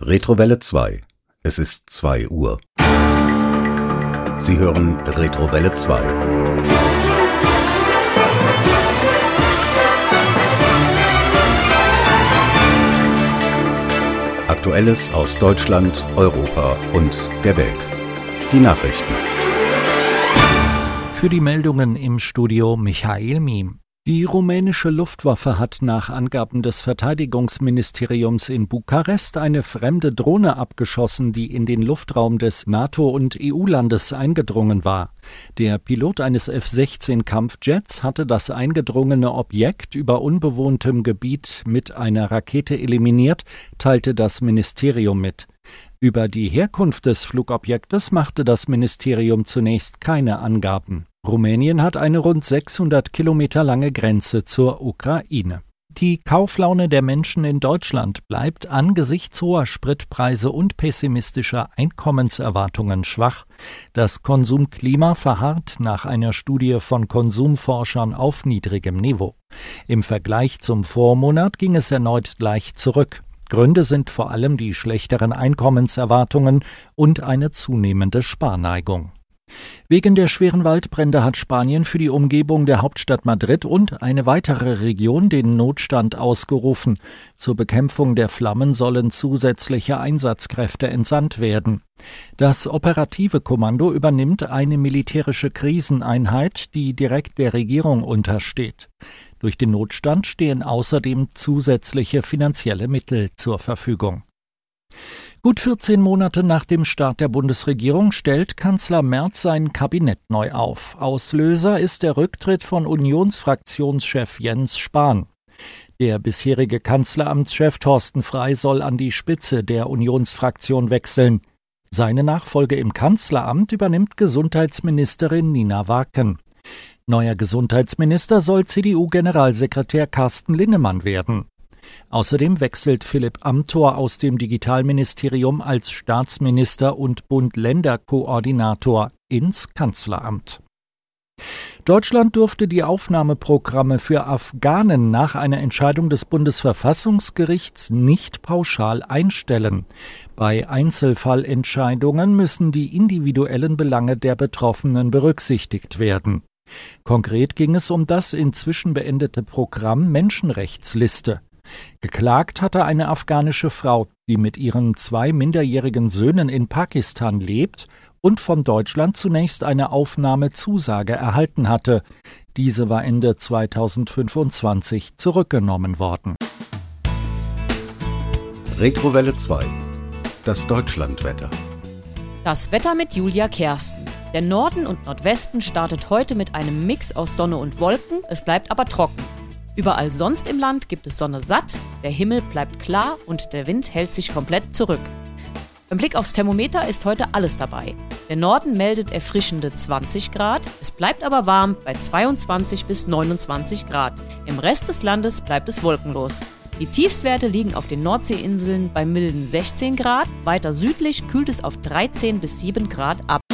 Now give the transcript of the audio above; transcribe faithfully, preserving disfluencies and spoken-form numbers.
Retrowelle zwei. Es ist zwei Uhr. Sie hören Retrowelle zwei. Aktuelles aus Deutschland, Europa und der Welt. Die Nachrichten. Für die Meldungen im Studio Michael Miem. Die rumänische Luftwaffe hat nach Angaben des Verteidigungsministeriums in Bukarest eine fremde Drohne abgeschossen, die in den Luftraum des NATO- und E U-Landes eingedrungen war. Der Pilot eines F sechzehn Kampfjets hatte das eingedrungene Objekt über unbewohntem Gebiet mit einer Rakete eliminiert, teilte das Ministerium mit. Über die Herkunft des Flugobjektes machte das Ministerium zunächst keine Angaben. Rumänien hat eine rund sechshundert Kilometer lange Grenze zur Ukraine. Die Kauflaune der Menschen in Deutschland bleibt angesichts hoher Spritpreise und pessimistischer Einkommenserwartungen schwach. Das Konsumklima verharrt nach einer Studie von Konsumforschern auf niedrigem Niveau. Im Vergleich zum Vormonat ging es erneut leicht zurück. Gründe sind vor allem die schlechteren Einkommenserwartungen und eine zunehmende Sparneigung. Wegen der schweren Waldbrände hat Spanien für die Umgebung der Hauptstadt Madrid und eine weitere Region den Notstand ausgerufen. Zur Bekämpfung der Flammen sollen zusätzliche Einsatzkräfte entsandt werden. Das operative Kommando übernimmt eine militärische Kriseneinheit, die direkt der Regierung untersteht. Durch den Notstand stehen außerdem zusätzliche finanzielle Mittel zur Verfügung. Gut vierzehn Monate nach dem Start der Bundesregierung stellt Kanzler Merz sein Kabinett neu auf. Auslöser ist der Rücktritt von Unionsfraktionschef Jens Spahn. Der bisherige Kanzleramtschef Thorsten Frey soll an die Spitze der Unionsfraktion wechseln. Seine Nachfolge im Kanzleramt übernimmt Gesundheitsministerin Nina Waken. Neuer Gesundheitsminister soll C D U-Generalsekretär Carsten Linnemann werden. Außerdem wechselt Philipp Amthor aus dem Digitalministerium als Staatsminister und Bund-Länder-Koordinator ins Kanzleramt. Deutschland durfte die Aufnahmeprogramme für Afghanen nach einer Entscheidung des Bundesverfassungsgerichts nicht pauschal einstellen. Bei Einzelfallentscheidungen müssen die individuellen Belange der Betroffenen berücksichtigt werden. Konkret ging es um das inzwischen beendete Programm Menschenrechtsliste. Geklagt hatte eine afghanische Frau, die mit ihren zwei minderjährigen Söhnen in Pakistan lebt und von Deutschland zunächst eine Aufnahmezusage erhalten hatte. Diese war Ende zweitausendfünfundzwanzig zurückgenommen worden. Retrowelle zwei. Das Deutschlandwetter. Das Wetter mit Julia Kersten. Der Norden und Nordwesten startet heute mit einem Mix aus Sonne und Wolken, es bleibt aber trocken. Überall sonst im Land gibt es Sonne satt, der Himmel bleibt klar und der Wind hält sich komplett zurück. Beim Blick aufs Thermometer ist heute alles dabei. Der Norden meldet erfrischende zwanzig Grad, es bleibt aber warm bei zweiundzwanzig bis neunundzwanzig Grad. Im Rest des Landes bleibt es wolkenlos. Die Tiefstwerte liegen auf den Nordseeinseln bei milden sechzehn Grad, weiter südlich kühlt es auf dreizehn bis sieben Grad ab.